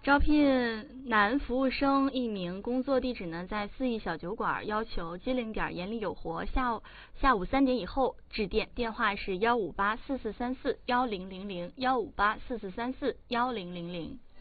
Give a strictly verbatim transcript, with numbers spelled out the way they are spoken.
招聘男服务生一名，工作地址呢在四亿小酒馆，要求机灵点，眼里有活。下午下午三点以后致电，电话是幺五八四四三四幺零零零幺五八四四三四幺零零零。